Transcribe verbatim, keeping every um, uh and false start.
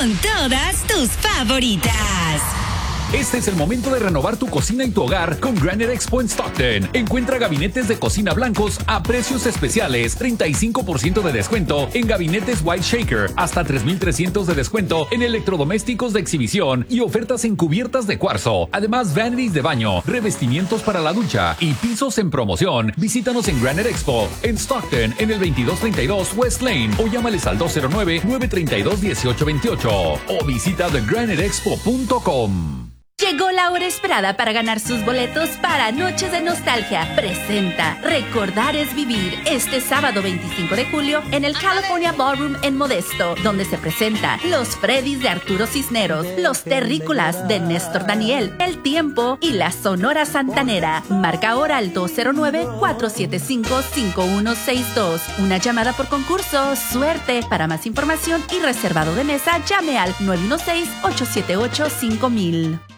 con todas tus favoritas. Este es el momento de renovar tu cocina y tu hogar con Granite Expo en Stockton. Encuentra gabinetes de cocina blancos a precios especiales, treinta y cinco por ciento de descuento en gabinetes White Shaker, hasta tres mil trescientos de descuento en electrodomésticos de exhibición y ofertas en cubiertas de cuarzo. Además, vanities de baño, revestimientos para la ducha y pisos en promoción. Visítanos en Granite Expo en Stockton en el veintidós treinta y dos West Lane o llámales al dos cero nueve, nueve tres dos, uno ocho dos ocho o visita the granite expo punto com. Llegó la hora esperada para ganar sus boletos para Noches de Nostalgia. Presenta Recordar es Vivir este sábado veinticinco de julio en el California Ballroom en Modesto, donde se presenta Los Freddys de Arturo Cisneros, Los Terrícolas de Néstor Daniel, El Tiempo y la Sonora Santanera. Marca ahora al dos cero nueve, cuatro siete cinco, cinco uno seis dos. Una llamada por concurso. Suerte. Para más información y reservado de mesa, llame al nueve uno seis, ocho siete ocho, cinco mil.